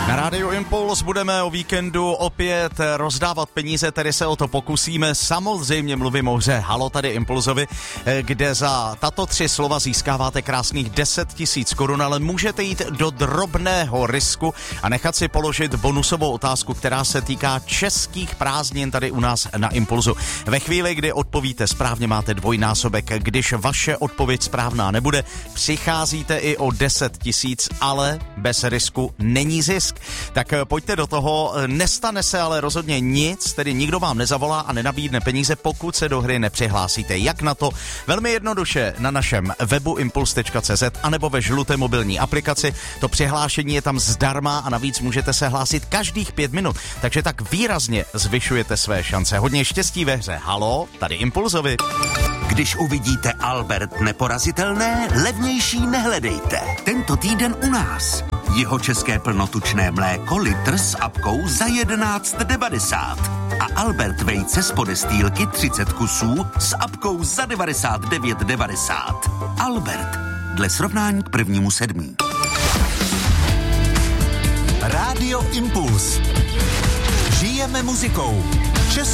Na Rádiu Impuls budeme o víkendu opět rozdávat peníze, tedy se o to pokusíme. Samozřejmě mluvím o hře Halo tady Impulzovi, kde za tato 3 slova získáváte krásných 10 000 korun, ale můžete jít do drobného risku a nechat si položit bonusovou otázku, která se týká českých prázdnin tady u nás na Impulzu. Ve chvíli, kdy odpovíte správně, máte dvojnásobek. Když vaše odpověď správná nebude, přicházíte i o 10 000, ale bez risku není zisk. Tak pojďte do toho, nestane se ale rozhodně nic, tedy nikdo vám nezavolá a nenabídne peníze, pokud se do hry nepřihlásíte. Jak na to? Velmi jednoduše na našem webu impuls.cz anebo ve žluté mobilní aplikaci. To přihlášení je tam zdarma a navíc můžete se hlásit každých 5 minut, takže tak výrazně zvyšujete své šance. Hodně štěstí ve hře Halo, tady Impulzovi. Když uvidíte Albert neporazitelné, levnější nehledejte. Tento týden u nás. Jihočeské plnotučné mléko litr s apkou za 11,90. A Albert vejce z podestýlky 30 kusů s apkou za 99,90. Albert, dle srovnání k 1.7. Rádio Impuls. Žijeme muzikou.